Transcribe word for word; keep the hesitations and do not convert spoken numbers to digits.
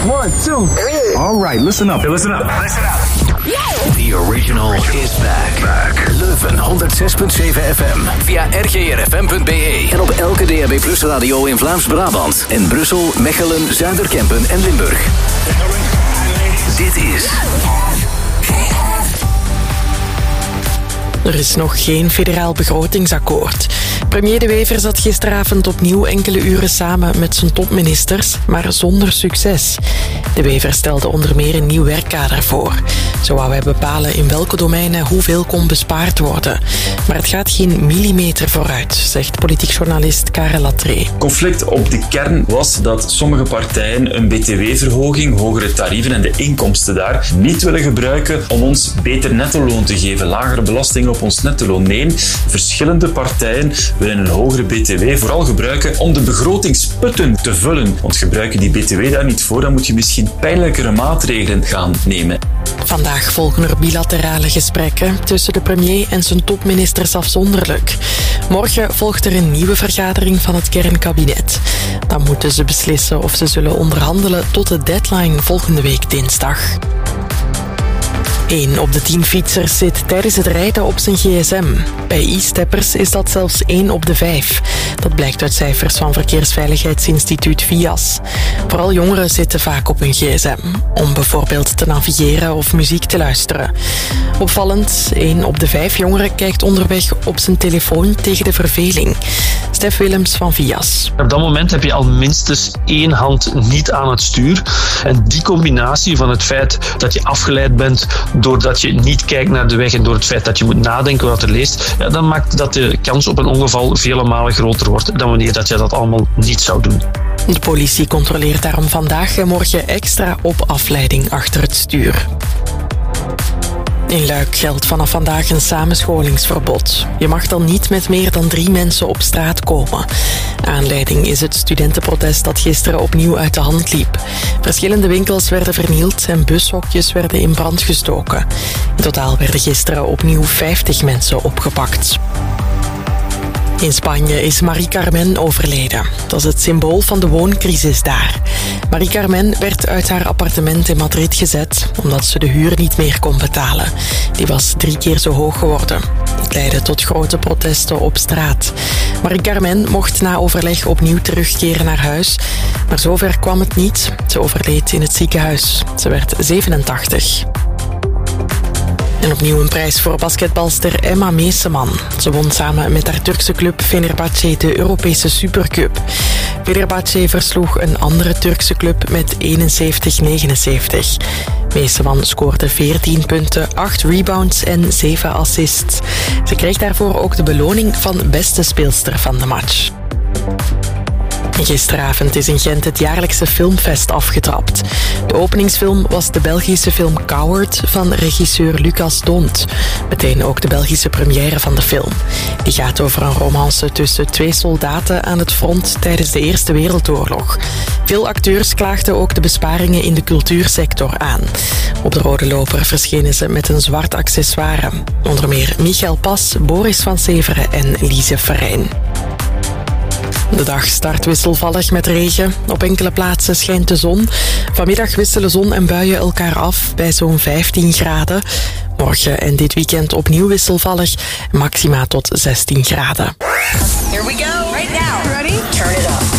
One, two, three. All right, listen up. Hey, listen up. Listen up. The original is back. back. Leuven honderd zes punt zeven F M. Via r g r f m punt b e. En op elke D A B Plus radio in Vlaams-Brabant. En Brussel, Mechelen, Zuiderkempen en Limburg. Dit is... Er is nog geen federaal begrotingsakkoord. Premier De Wever zat gisteravond opnieuw enkele uren samen met zijn topministers, maar zonder succes. De Wever stelde onder meer een nieuw werkkader voor. Zo wou hij bepalen in welke domeinen hoeveel kon bespaard worden. Maar het gaat geen millimeter vooruit, zegt politiek journalist Karel Latree. Conflict op de kern was dat sommige partijen een B T W-verhoging, hogere tarieven en de inkomsten daar niet willen gebruiken om ons beter nettoloon te geven, lagere belastingen op ons nettoloon. Nee, verschillende partijen willen een hogere B T W vooral gebruiken om de begrotingsputten te vullen. Want gebruik je die B T W daar niet voor, dan moet je misschien pijnlijkere maatregelen gaan nemen. Vandaag volgen er bilaterale gesprekken tussen de premier en zijn topministers afzonderlijk. Morgen volgt er een nieuwe vergadering van het kernkabinet. Dan moeten ze beslissen of ze zullen onderhandelen tot de deadline volgende week dinsdag. Eén op de tien fietsers zit tijdens het rijden op zijn gsm. Bij e-steppers is dat zelfs één op de vijf. Dat blijkt uit cijfers van Verkeersveiligheidsinstituut V I A S. Vooral jongeren zitten vaak op hun gsm, om bijvoorbeeld te navigeren of muziek te luisteren. Opvallend, één op de vijf jongeren kijkt onderweg op zijn telefoon tegen de verveling. Stef Willems van V I A S. Op dat moment heb je al minstens één hand niet aan het stuur. En die combinatie van het feit dat je afgeleid bent doordat je niet kijkt naar de weg en door het feit dat je moet nadenken wat er leest, ja, dan maakt dat de kans op een ongeval vele malen groter wordt dan wanneer dat je dat allemaal niet zou doen. De politie controleert daarom vandaag en morgen extra op afleiding achter het stuur. In Luik geldt vanaf vandaag een samenscholingsverbod. Je mag dan niet met meer dan drie mensen op straat komen. Aanleiding is het studentenprotest dat gisteren opnieuw uit de hand liep. Verschillende winkels werden vernield en bushokjes werden in brand gestoken. In totaal werden gisteren opnieuw vijftig mensen opgepakt. In Spanje is Marie Carmen overleden. Dat is het symbool van de wooncrisis daar. Marie Carmen werd uit haar appartement in Madrid gezet omdat ze de huur niet meer kon betalen. Die was drie keer zo hoog geworden. Dat leidde tot grote protesten op straat. Marie Carmen mocht na overleg opnieuw terugkeren naar huis. Maar zover kwam het niet. Ze overleed in het ziekenhuis. Ze werd zevenentachtig. En opnieuw een prijs voor basketbalster Emma Meeseman. Ze won samen met haar Turkse club Fenerbahçe de Europese Supercup. Fenerbahçe versloeg een andere Turkse club met eenenzeventig negenenzeventig. Meeseman scoorde veertien punten, acht rebounds en zeven assists. Ze kreeg daarvoor ook de beloning van beste speelster van de match. Gisteravond is in Gent het jaarlijkse filmfest afgetrapt. De openingsfilm was de Belgische film Coward van regisseur Lucas Dont. Meteen ook de Belgische première van de film. Die gaat over een romance tussen twee soldaten aan het front tijdens de Eerste Wereldoorlog. Veel acteurs klaagden ook de besparingen in de cultuursector aan. Op de rode loper verschenen ze met een zwart accessoire. Onder meer Michael Pas, Boris van Severen en Lise Verijn. De dag start wisselvallig met regen. Op enkele plaatsen schijnt de zon. Vanmiddag wisselen zon en buien elkaar af bij zo'n vijftien graden. Morgen en dit weekend opnieuw wisselvallig. Maxima tot zestien graden. Here we go. Right now. Ready? Turn it up.